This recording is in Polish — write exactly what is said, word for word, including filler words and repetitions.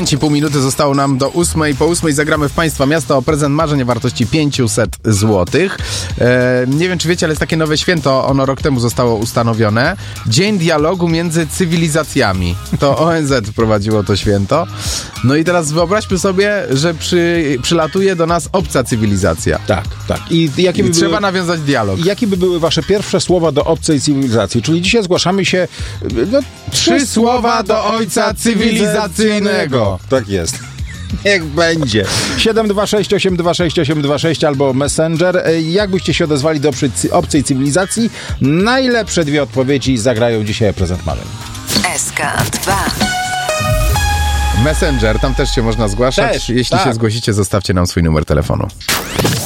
Pięć i pół minuty zostało nam do ósmej. Po ósmej zagramy w Państwa Miasto o prezent marzeń o wartości pięćset złotych. E, nie wiem, czy wiecie, ale jest takie nowe święto. Ono rok temu zostało ustanowione. Dzień dialogu między cywilizacjami. To O N Z prowadziło to święto. No i teraz wyobraźmy sobie, że przy, przylatuje do nas obca cywilizacja. Tak, tak. I, jakie I by trzeba były, nawiązać dialog. jakie by były wasze pierwsze słowa do obcej cywilizacji? Czyli dzisiaj zgłaszamy się... No, Trzy słowa do ojca cywilizacyjnego. Tak jest. Niech będzie. siedem dwa sześć osiem dwa sześć osiem dwa sześć albo Messenger. Jak byście się odezwali do obcej cywilizacji? Najlepsze dwie odpowiedzi zagrają dzisiaj o prezent marzeń. S K dwa. Messenger, tam też się można zgłaszać. Też, Jeśli tak. się zgłosicie, zostawcie nam swój numer telefonu.